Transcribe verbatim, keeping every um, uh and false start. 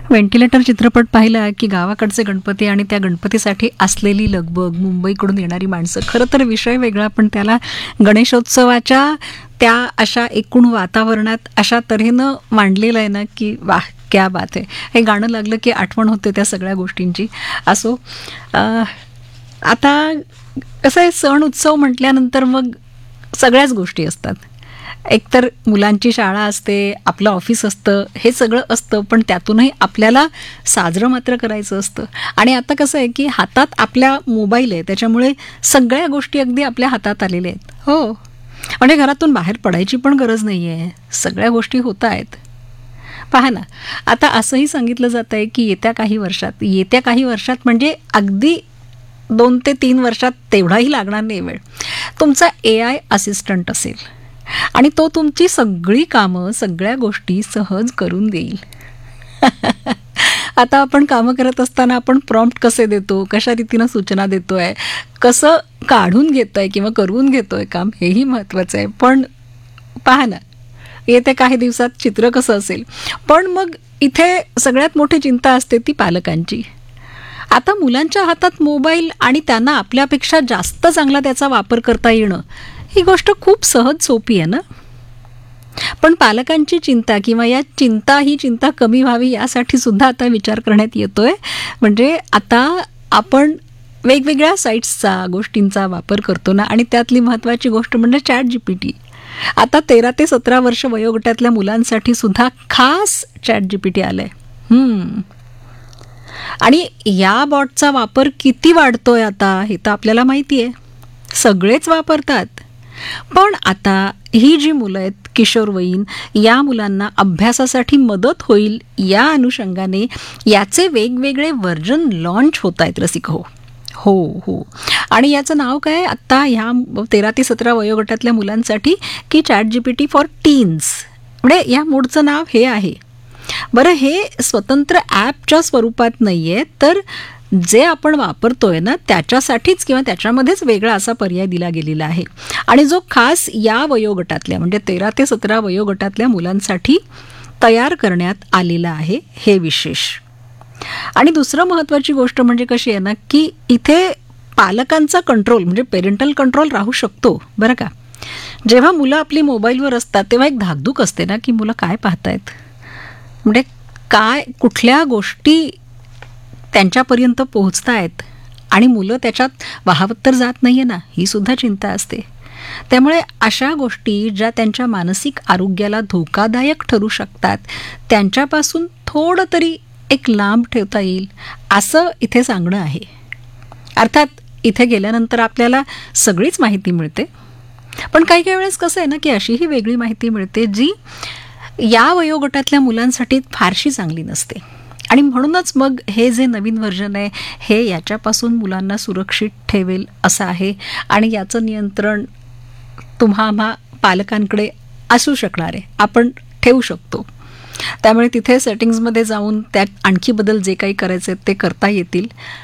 Ventilator चित्रपट पाहिला की गावाकडचे गणपती आणि त्या गणपतीसाठी असलेली लगबग, मुंबईकडून येणारी माणसं, खरं तर विषय वेगळा, पण त्याला गणेशोत्सवाच्या त्या अशा एकूण वातावरणात अशा तऱ्हेनं मांडलेलं आहे ना की वाह क्या बात आहे. हे गाणं लागलं की आठवण होते त्या सगळ्या गोष्टींची. असो, आता कसं आहे, सण उत्सव म्हटल्यानंतर मग सगळ्याच गोष्टी असतात. एकतर मुलांची शाळा असते, आपलं ऑफिस असतं, हे सगळं असतं, पण त्यातूनही आपल्याला साजरं मात्र करायचं असतं. आणि आता कसं आहे की हातात आपल्या मोबाईल आहे, त्याच्यामुळे सगळ्या गोष्टी अगदी आपल्या हातात आलेल्या आहेत. हो, म्हणजे घरातून बाहेर पडायची पण गरज नाही आहे, सगळ्या गोष्टी होत आहेत. पहा ना, आता असंही सांगितलं जात आहे की येत्या काही वर्षात येत्या काही वर्षात म्हणजे अगदी दोन ते तीन वर्षात, तेवढाही लागणार नाही वेळ, तुमचा ए आय असिस्टंट असेल आणि तो तुमची सगळी कामं, सगळ्या गोष्टी सहज करून देईल. आता आपण कामं करत असताना आपण प्रॉम्प्ट कसे देतो, कशा रीतीनं सूचना देतोय, कसं काढून घेतोय किंवा करून घेतोय काम, हेही महत्त्वाचं आहे. पण पहा ना, येत्या काही दिवसात चित्र कसं असेल. पण मग इथे सगळ्यात मोठी चिंता असते ती पालकांची. आता मुलांच्या हातात मोबाईल आणि त्यांना आपल्यापेक्षा जास्त चांगला त्याचा वापर करता येणं, ही गोष्ट खूप सहज सोपी आहे ना. पण पालकांची चिंता किंवा या चिंता ही चिंता कमी व्हावी यासाठी सुद्धा आता विचार करण्यात येतोय. म्हणजे आता आपण वेगवेगळ्या साईट्सचा, गोष्टींचा वापर करतो ना, आणि त्यातली महत्त्वाची गोष्ट म्हणजे चॅट जी पी टी. आता तेरा ते सतरा वर्ष वयोगटातल्या मुलांसाठी सुद्धा खास चॅट जी पी टी आलंय. हम्म आणि या बॉटचा वापर किती वाढतोय आता हे तर आपल्याला माहिती आहे, सगळेच वापरतात. पण आता ही जी मुलं आहेत, किशोरवयीन, या मुलांना अभ्यासासाठी मदत होईल या अनुषंगाने याचे वेगवेगळे व्हर्जन लॉन्च होत आहेत रसिक. हो हो हो आणि याचं नाव काय आत्ता ह्या तेरा ते सतरा वयोगटातल्या मुलांसाठी की chat G P T for teens, म्हणजे या मूळचं नाव हे आहे. बरं, हे स्वतंत्र ॲपच्या स्वरूपात नाही आहे, तर जे आपण वापरतोय ना त्याच्यासाठीच किंवा त्याच्यामध्येच वेगळा असा पर्याय दिला गेलेला आहे. आणि जो खास या वयोगटातल्या म्हणजे तेरा ते सतरा वयोगटातल्या मुलांसाठी तयार करण्यात आलेला आहे, हे विशेष. आणि दुसरं महत्त्वाची गोष्ट म्हणजे कशी आहे ना की इथे पालकांचा कंट्रोल म्हणजे पेरेंटल कंट्रोल राहू शकतो. बरं का, जेव्हा मुलं आपली मोबाईलवर असतात तेव्हा एक धाकधूक असते ना की मुलं काय पाहतायत, म्हणजे काय कुठल्या गोष्टी त्यांच्यापर्यंत पोहोचतायत आणि मुलं त्याच्यात वाहवत तर जात नाही आहे ना, ही सुद्धा चिंता असते. त्यामुळे अशा गोष्टी ज्या त्यांच्या मानसिक आरोग्याला धोकादायक ठरू शकतात त्यांच्यापासून थोडं तरी एक लांब ठेवता येईल असं इथे सांगणं आहे. अर्थात इथे गेल्यानंतर आपल्याला सगळीच माहिती मिळते, पण काही काही वेळेस कसं आहे ना की अशीही वेगळी माहिती मिळते जी या वयोगटातल्या मुलांसाठी फारशी चांगली नसते. आणि म्हणूनच मग हे जे नवीन व्हर्जन आहे हे याच्यापासून मुलांना सुरक्षित ठेवेल असं आहे. आणि याचं नियंत्रण तुम्हा आम्हा पालकांकडे असू शकणार आहे, आपण ठेवू शकतो. त्यामुळे तिथे सेटिंग्जमध्ये जाऊन त्यात आणखी बदल जे काही करायचे ते करता येतील.